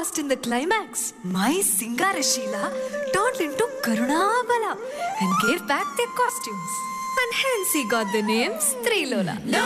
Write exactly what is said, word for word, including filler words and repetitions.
last in the climax, my Singarashila turned into Karunabala and gave back their costumes. And hence he got the name Strelola.